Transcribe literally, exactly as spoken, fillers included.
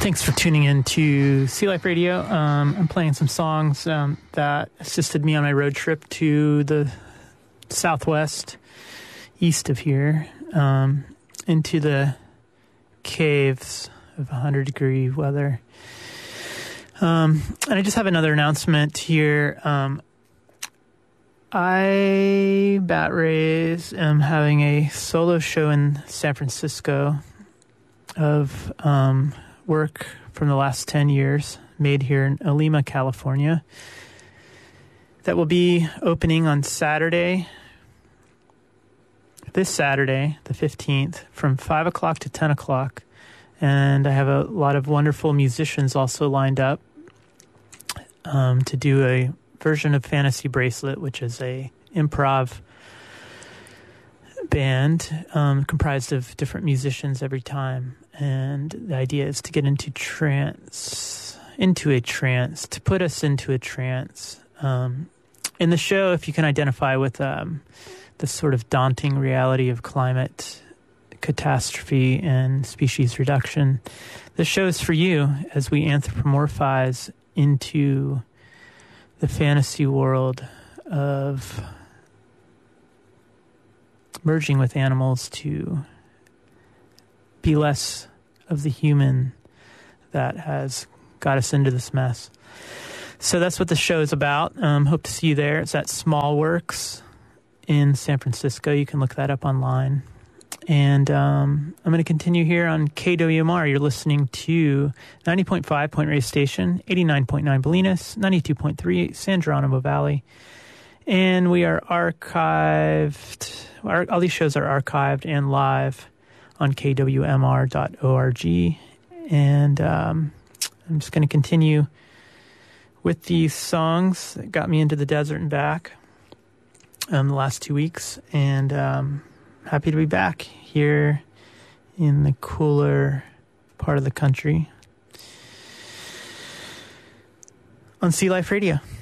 Thanks for tuning in to Sea Life Radio. Um, I'm playing some songs um, that assisted me on my road trip to the southwest, east of here, um, into the caves of one hundred degree weather. Um, and I just have another announcement here. Um, I, Bat Rays, am having a solo show in San Francisco of um, work from the last ten years made here in Olema, California. That will be opening on Saturday, this Saturday, the fifteenth, from five o'clock to ten o'clock. And I have a lot of wonderful musicians also lined up um, to do a version of Fantasy Bracelet, which is a improv band um, comprised of different musicians every time. And the idea is to get into trance, into a trance, to put us into a trance. Um, in the show, if you can identify with um, the sort of daunting reality of climate catastrophe and species reduction, the show is for you as we anthropomorphize into the fantasy world of merging with animals to be less of the human that has got us into this mess. So that's what the show is about. Um, hope to see you there. It's at Small Works in San Francisco. You can look that up online. And um, I'm going to continue here on K W M R. You're listening to ninety point five Point Reyes Station, eighty-nine point nine Bolinas, ninety-two point three San Geronimo Valley. And we are archived, our, all these shows are archived and live on K W M R dot org. And um, I'm just going to continue with these songs that got me into the desert and back um, the last two weeks. And um, happy to be back here in the cooler part of the country on Sea Life Radio.